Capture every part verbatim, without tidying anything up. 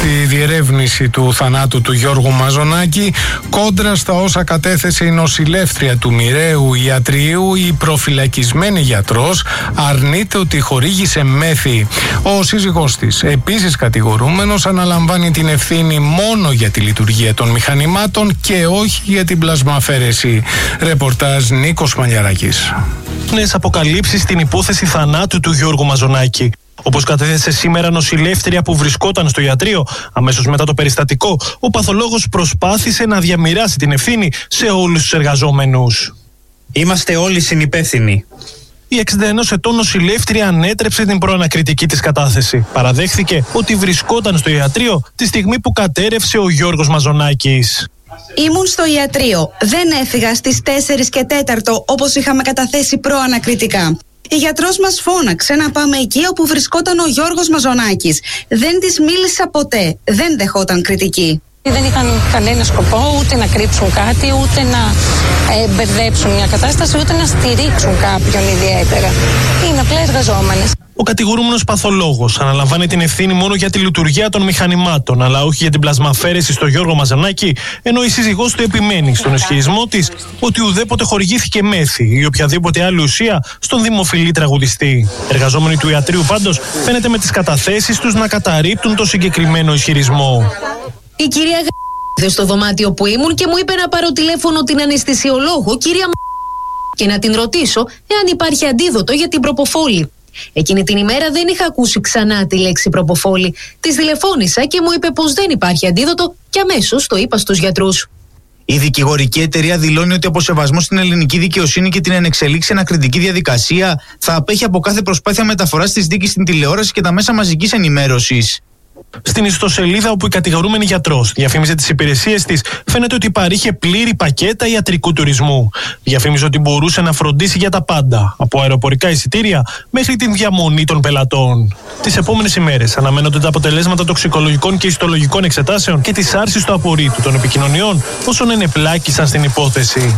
στη διερεύνηση του θανάτου του Γιώργου Μαζονάκη. Κόντρα στα όσα κατέθεσε η νοσηλεύτρια του μοιραίου ιατρείου, η προφυλακισμένη γιατρός αρνείται ότι χορήγησε μέθη. Ο σύζυγός της, επίσης κατηγορούμενος, αναλαμβάνει την ευθύνη μόνο για τη λειτουργία των μηχανημάτων και όχι για την πλασμαφαίρεση. Ρεπορτάζ Νίκος Μαλιαράκης. Νέες αποκαλύψεις στην υπόθεση θανάτου του Γιώργου Μαζονάκη. Όπως κατέθεσε σήμερα νοσηλεύτρια που βρισκόταν στο ιατρείο, αμέσως μετά το περιστατικό, ο παθολόγος προσπάθησε να διαμοιράσει την ευθύνη σε όλους τους εργαζόμενους. Είμαστε όλοι συνυπεύθυνοι. Η εξήντα ενός ετών νοσηλεύτρια ανέτρεψε την προανακριτική της κατάθεση. Παραδέχθηκε ότι βρισκόταν στο ιατρείο τη στιγμή που κατέρευσε ο Γιώργος Μαζονάκης. Ήμουν στο ιατρείο. Δεν έφυγα στις τέσσερις και τέταρτο όπως είχαμε καταθέσει προανακριτικά. Η γιατρός μας φώναξε να πάμε εκεί όπου βρισκόταν ο Γιώργος Μαζονάκης. Δεν της μίλησα ποτέ. Δεν δεχόταν κριτική. Δεν είχαν κανένα σκοπό ούτε να κρύψουν κάτι, ούτε να ε, μπερδέψουν μια κατάσταση, ούτε να στηρίξουν κάποιον ιδιαίτερα. Είναι απλά εργαζόμενες. Ο κατηγορούμενος παθολόγος αναλαμβάνει την ευθύνη μόνο για τη λειτουργία των μηχανημάτων, αλλά όχι για την πλασμαφέρεση στο Γιώργο Μαζονάκη, ενώ η σύζυγός του επιμένει στον ισχυρισμό της ότι ουδέποτε χορηγήθηκε μέθη ή οποιαδήποτε άλλη ουσία στον δημοφιλή τραγουδιστή. Εργαζόμενοι του ιατρείου πάντως φαίνεται με τις καταθέσεις τους να καταρρίπτουν το συγκεκριμένο ισχυρισμό. Η κυρία Γ... στο δωμάτιο που ήμουν και μου είπε να πάρω τηλέφωνο την αναισθησιολόγο, κυρία Μ... και να την ρωτήσω εάν υπάρχει αντίδοτο για την προποφόλη. Εκείνη την ημέρα δεν είχα ακούσει ξανά τη λέξη προποφόλη. Της τηλεφώνησα και μου είπε πως δεν υπάρχει αντίδοτο και αμέσως το είπα στους γιατρούς. Η δικηγορική εταιρεία δηλώνει ότι από σεβασμό στην ελληνική δικαιοσύνη και την ενεξελίξη ανακριτική διαδικασία θα απέχει από κάθε προσπάθεια μεταφοράς της δίκης στην τηλεόραση και τα μέσα μαζικής ενημέρωσης. Στην ιστοσελίδα όπου η κατηγορούμενη γιατρός διαφήμιζε τις υπηρεσίες της, φαίνεται ότι παρήχε πλήρη πακέτα ιατρικού τουρισμού. Διαφήμιζε ότι μπορούσε να φροντίσει για τα πάντα, από αεροπορικά εισιτήρια μέχρι την διαμονή των πελατών. Τις επόμενες ημέρες αναμένονται τα αποτελέσματα τοξικολογικών και ιστολογικών εξετάσεων και της άρσης του απορρίτου των επικοινωνιών όσων ενεπλάκησαν στην υπόθεση.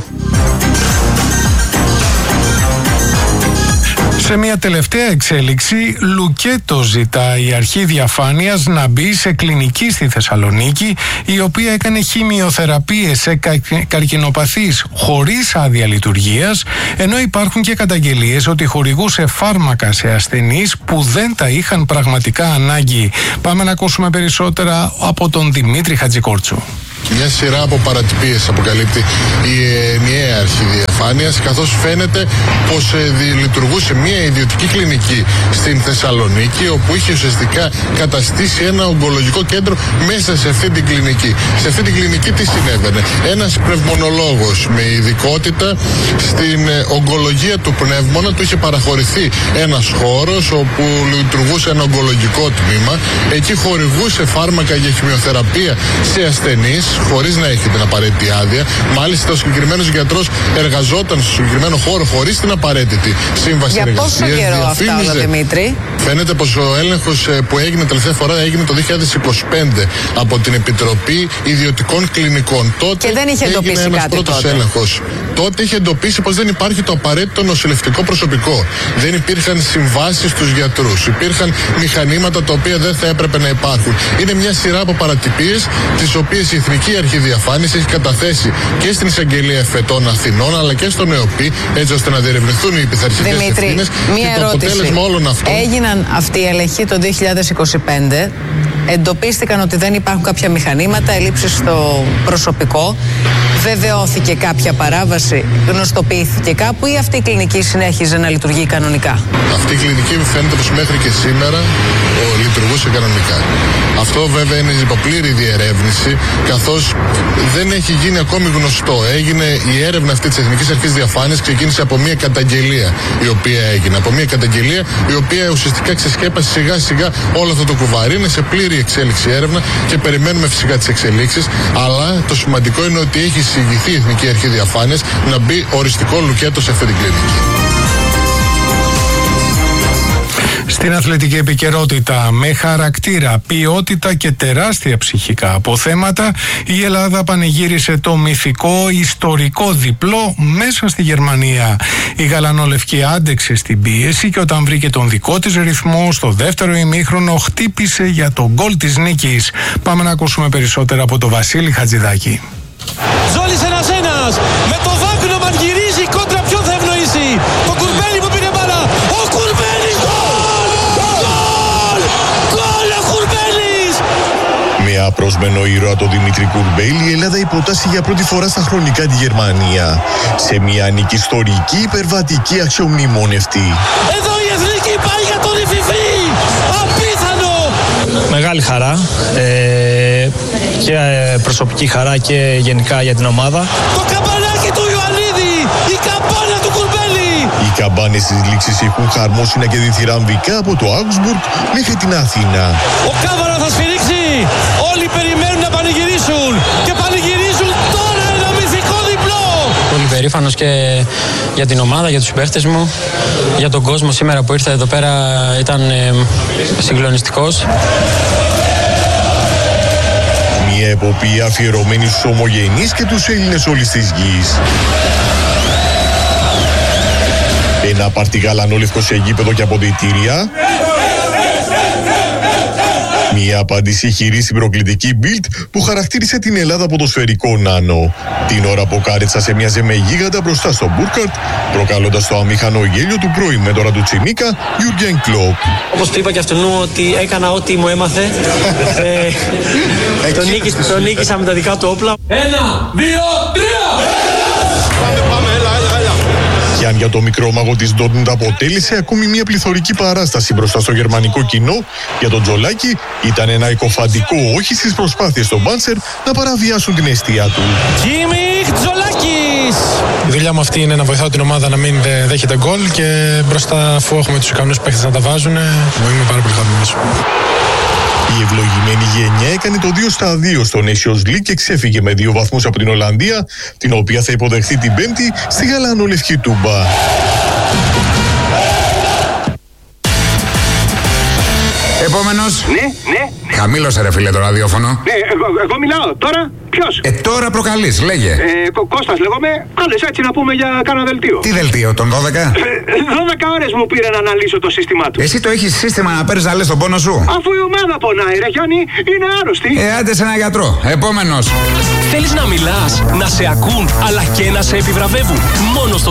Σε μια τελευταία εξέλιξη, λουκέτο ζητά η αρχή διαφάνειας να μπει σε κλινική στη Θεσσαλονίκη, η οποία έκανε χημειοθεραπείες σε καρκινοπαθείς χωρίς άδεια λειτουργίας, ενώ υπάρχουν και καταγγελίες ότι χορηγούσε φάρμακα σε ασθενείς που δεν τα είχαν πραγματικά ανάγκη. Πάμε να ακούσουμε περισσότερα από τον Δημήτρη Χατζικόρτσου. Μια σειρά από παρατυπίες αποκαλύπτει η ενιαία αρχή διαφάνειας, καθώς φαίνεται πως ε, λειτουργούσε μια ιδιωτική κλινική στην Θεσσαλονίκη, όπου είχε ουσιαστικά καταστήσει ένα ογκολογικό κέντρο μέσα σε αυτή την κλινική. Σε αυτή την κλινική τι συνέβαινε? Ένας πνευμονολόγος με ειδικότητα στην ε, ογκολογία του πνεύμονα του είχε παραχωρηθεί ένας χώρος όπου λειτουργούσε ένα ογκολογικό τμήμα. Εκεί χορηγούσε φάρμακα για χημειοθεραπεία σε ασθενείς χωρίς να έχει την απαραίτητη άδεια. Μάλιστα, ο συγκεκριμένος γιατρός εργαζόταν στο συγκεκριμένο χώρο χωρίς την απαραίτητη σύμβαση εργασίας. Για πόσο καιρό αυτά όλα, Δημήτρη? Φαίνεται πως ο έλεγχος που έγινε τελευταία φορά έγινε το δύο χιλιάδες είκοσι πέντε από την Επιτροπή Ιδιωτικών Κλινικών. Τότε και δεν είχε εντοπίσει έγινε ένας κάτι πρώτος τότε. έλεγχος. Τότε είχε εντοπίσει πως δεν υπάρχει το απαραίτητο νοσηλευτικό προσωπικό. Δεν υπήρχαν συμβάσεις στους γιατρούς. Υπήρχαν μηχανήματα τα οποία δεν θα έπρεπε να υπάρχουν. Είναι μια σειρά από παρατυπίες, τις οποίες η Εθνική Αρχή Διαφάνειας έχει καταθέσει και στην Εισαγγελία Εφετών Αθηνών αλλά και στον ΕΟΠΗ, έτσι ώστε να διερευνηθούν οι πειθαρχικές ευθύνες. Μία και το ερώτηση. αποτέλεσμα όλων αυτών. Έγιναν αυτοί οι έλεγχοι το δύο χιλιάδες είκοσι πέντε. Εντοπίστηκαν ότι δεν υπάρχουν κάποια μηχανήματα, ελλείψεις στο προσωπικό. Βεβαιώθηκε κάποια παράβαση, γνωστοποιήθηκε κάπου ή αυτή η κλινική συνέχιζε να λειτουργεί κανονικά? Αυτή η κλινική φαίνεται πως μέχρι και σήμερα ο, λειτουργούσε κανονικά. Αυτό βέβαια είναι υποπλήρη διερεύνηση, καθώς δεν έχει γίνει ακόμη γνωστό. Έγινε η έρευνα αυτή της Εθνικής Αρχής Διαφάνειας, ξεκίνησε από μια καταγγελία η οποία έγινε. Από μια καταγγελία η οποία ουσιαστικά ξεσκέπασε σιγά σιγά όλο αυτό το κουβάρι. Είναι σε πλήρη εξέλιξη έρευνα και περιμένουμε φυσικά τις εξελίξεις. Αλλά το σημαντικό είναι ότι έχει εισηγηθεί η Εθνική Αρχή Διαφάνειας να μπει οριστικό λουκέτο σε αυτή την κλινική. Στην αθλητική επικαιρότητα, με χαρακτήρα, ποιότητα και τεράστια ψυχικά αποθέματα, η Ελλάδα πανηγύρισε το μυθικό ιστορικό διπλό μέσα στη Γερμανία. Η γαλανόλευκη άντεξε στην πίεση και όταν βρήκε τον δικό της ρυθμό στο δεύτερο ημίχρονο χτύπησε για τον γκολ της νίκης. Πάμε να ακούσουμε περισσότερα από τον Βασίλη Χατζηδάκη. Ζόλης ένας-ένας, με το Βάγκνομαν γυρίζει κόντρα, ποιον θα ευνοήσει? Το Κουρμπέλι που πήρε μπάλα, ο Κουρμπέλης, γκολ! Γκολ! Γκολ ο Κουρμπέλης! Με απρόσμενο ήρωα το Δημήτρη Κουρμπέλη, η Ελλάδα υποτάσσει για πρώτη φορά στα χρονικά τη Γερμανία. Σε μια νίκη ιστορική, υπερβατική, αξιομνημόνευτη. Εδώ η εθνική πάει για τον Ιφιφί! Απίθανο! Μεγάλη χαρά. Ε... και προσωπική χαρά και γενικά για την ομάδα. Το καμπανάκι του Ιωαννίδη, η καμπάνα του Κουρμπέλη. Οι καμπάνες της λήξης έχουν χαρμόσυνα και διθυραμβικά από το Augsburg μέχρι την Αθήνα. Ο Κάβαρα θα σφυρίξει, όλοι περιμένουν να πανηγυρίσουν και πανηγυρίζουν τώρα ένα μυθικό διπλό. Πολύ περήφανος και για την ομάδα, για τους παίχτες μου, για τον κόσμο σήμερα που ήρθε εδώ πέρα, ήταν ε, συγκλονιστικός. Μια εποπία αφιερωμένη στους ομογενείς και τους Έλληνες όλης της γης. Ένα πάρτι γαλανόλευκο σε γήπεδο και αποδυτήρια. Μια απάντηση χειρή στην προκλητική Bild που χαρακτήρισε την Ελλάδα ποδοσφαιρικό νάνο. Την ώρα που κάρετσα σε μια με γίγαντα μπροστά στο Μπούρκαρτ, προκαλώντας το αμήχανο γέλιο του πρώην μέτωρα του Τσιμίκα, Γιούργεν Κλοπ. Όπως του είπα και αυτού ότι έκανα ό,τι μου έμαθε. ε, τον, νίκησα, τον νίκησα με τα δικά του όπλα. Ένα, δύο, τρία! Και αν για το μικρό μάγο της Ντόρτμουντ αποτέλεσε ακόμη μια πληθωρική παράσταση μπροστά στο γερμανικό κοινό, για τον Τζολάκη ήταν ένα εκοφαντικό όχι στις προσπάθειες των Μπάντσερ να παραβιάσουν την αιστεία του. Κίμιχ Τζολάκης! Η δουλειά μου αυτή είναι να βοηθάω την ομάδα να μην δέχεται γκολ και μπροστά, αφού έχουμε τους ικανούς παίχτες να τα βάζουν, μου είμαι πάρα πολύ χαρούμενος. Η ευλογημένη γενιά έκανε το δύο στα δύο στο Nations League και ξέφυγε με δύο βαθμούς από την Ολλανδία, την οποία θα υποδεχθεί την Πέμπτη στη γαλανόλευκη Τούμπα. Επόμενος. Ναι, ναι. Χαμήλωσε ρε φίλε το ραδιόφωνο. Ναι, εγώ, εγώ μιλάω. Τώρα ποιος? Ε, τώρα προκαλείς, λέγε. Ε, Κω- Κώστας λέγομαι. Κάλες έτσι να πούμε για κάνα δελτίο. Τι δελτίο, τον δώδεκα? Ε, δώδεκα ώρες μου πήρε να αναλύσω το σύστημά του. Εσύ το έχεις σύστημα να παίρνεις να λες τον πόνο σου? Αφού η ομάδα πονάει ρε Γιάννη, είναι άρρωστη. Ε, άντε σε ένα γιατρό. Επόμενος. Θέλεις να μιλάς, να σε ακούν, αλλά και να σε επιβραβεύουν. Μόνο στο